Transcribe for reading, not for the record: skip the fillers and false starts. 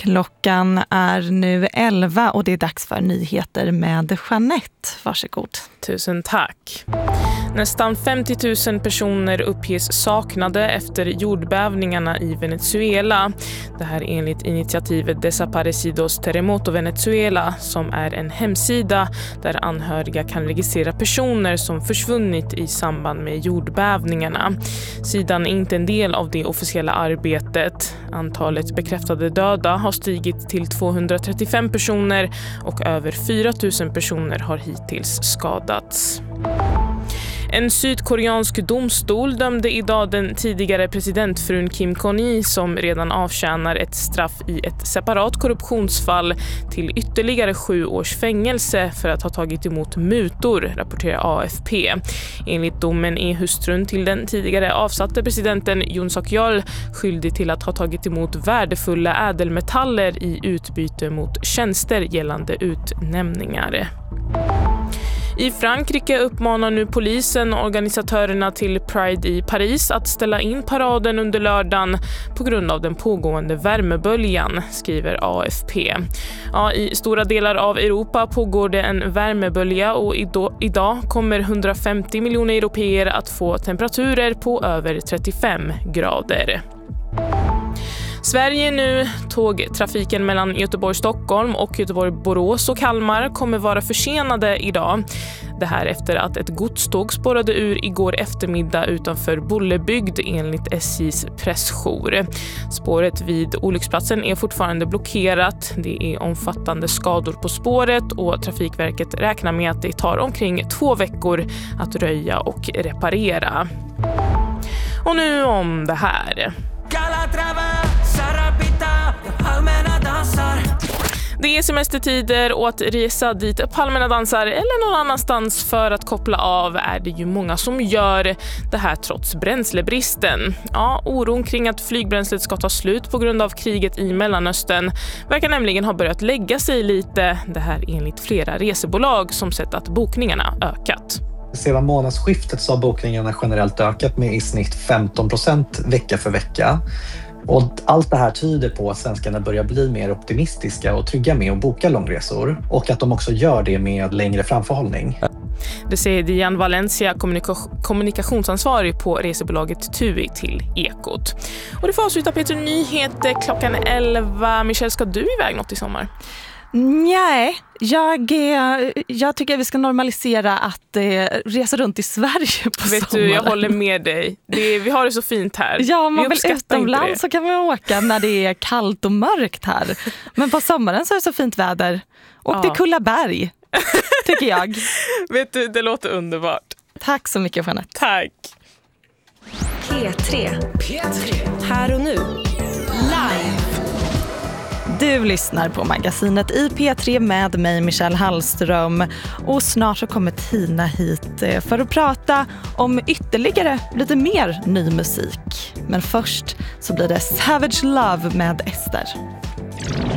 Klockan är nu 11 och det är dags för nyheter med Jeanette. Varsågod. Tusen tack. Nästan 50 000 personer uppges saknade efter jordbävningarna i Venezuela. Det här enligt initiativet Desaparecidos Terremoto Venezuela, som är en hemsida där anhöriga kan registrera personer som försvunnit i samband med jordbävningarna. Sidan är inte en del av det officiella arbetet. Antalet bekräftade döda har stigit till 235 personer och över 4 000 personer har hittills skadats. En sydkoreansk domstol dömde idag den tidigare presidentfrun Kim Kon-hee, som redan avtjänar ett straff i ett separat korruptionsfall, till ytterligare 7 års fängelse för att ha tagit emot mutor, rapporterar AFP. Enligt domen är hustrun till den tidigare avsatte presidenten Yoon Suk-yeol skyldig till att ha tagit emot värdefulla ädelmetaller i utbyte mot tjänster gällande utnämningar. I Frankrike uppmanar nu polisen organisatörerna till Pride i Paris att ställa in paraden under lördagen på grund av den pågående värmeböljan, skriver AFP. Ja, i stora delar av Europa pågår det en värmebölja och idag kommer 150 miljoner europeer att få temperaturer på över 35 grader. Sverige nu. Tågtrafiken mellan Göteborg-Stockholm och Göteborg-Borås och Kalmar kommer vara försenade idag. Det här efter att ett godståg spårade ur igår eftermiddag utanför Bollebygd enligt SJs pressjour. Spåret vid olycksplatsen är fortfarande blockerat. Det är omfattande skador på spåret och Trafikverket räknar med att det tar omkring 2 veckor att röja och reparera. Och nu om det här. Det är semestertider och att resa dit Palmerna dansar eller någon annanstans för att koppla av är det ju många som gör, det här trots bränslebristen. Ja, oron kring att flygbränslet ska ta slut på grund av kriget i Mellanöstern verkar nämligen ha börjat lägga sig lite, det här enligt flera resebolag som sett att bokningarna ökat. Sedan månadsskiftet så har bokningarna generellt ökat med i snitt 15% vecka för vecka. Och allt det här tyder på att svenskarna börjar bli mer optimistiska och trygga med att boka långresor. Och att de också gör det med längre framförhållning. Det säger Diane Valencia, kommunikationsansvarig på resebolaget TUI till Ekot. Och det får avsluta Peter Nyheter klockan 11. Michelle, ska du iväg något i sommar? Nej, jag tycker att vi ska normalisera att resa runt i Sverige på sommaren. Du, jag håller med dig. Vi har det så fint här. Ja, man vill utomlands så kan man åka när det är kallt och mörkt här. Men på sommaren så är det så fint väder. Och det är Kullaberg, tycker jag. Vet du, det låter underbart. Tack så mycket, Jeanette. Tack. P3. Här och nu. Live. Du lyssnar på magasinet i P3 med mig, Michelle Hallström. Och snart så kommer Tina hit för att prata om ytterligare lite mer ny musik. Men först så blir det Savage Love med Ester.